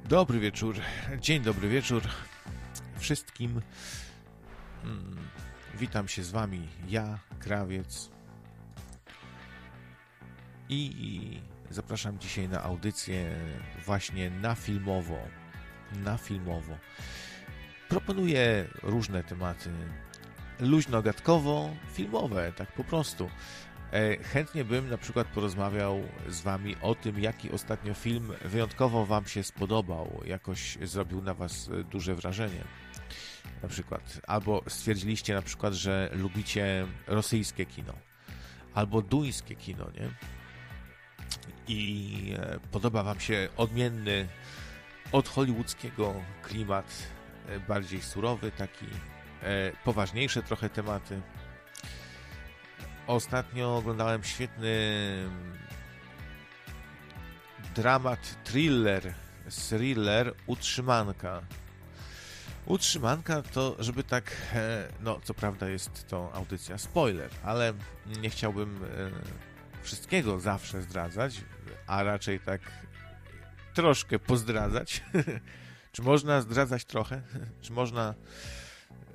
Dobry wieczór, dzień dobry wieczór wszystkim. Witam się z wami, ja, Krawiec. I zapraszam dzisiaj na audycję właśnie na filmowo. Proponuję różne tematy, luźno-gadkowo, filmowe, tak po prostu. Chętnie bym na przykład porozmawiał z wami o tym, jaki ostatnio film wyjątkowo wam się spodobał, jakoś zrobił na was duże wrażenie. Na przykład, albo stwierdziliście na przykład, że lubicie rosyjskie kino, albo duńskie kino, nie? I podoba wam się odmienny od hollywoodzkiego klimat, bardziej surowy, taki poważniejsze trochę tematy. Ostatnio oglądałem świetny dramat, thriller Utrzymanka. Utrzymanka to, żeby tak, no co prawda jest to audycja spoiler, ale nie chciałbym wszystkiego zawsze zdradzać, a raczej tak troszkę pozdradzać. Czy można zdradzać trochę? Czy można